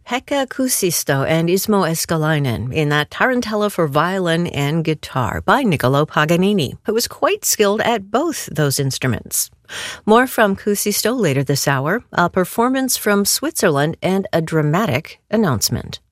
Pekka Kuusisto and Ismo Escalainen in that Tarantella for violin and guitar by Niccolò Paganini, who was quite skilled at both those instruments. More from Kuusisto later this hour, a performance from Switzerland, and a dramatic announcement.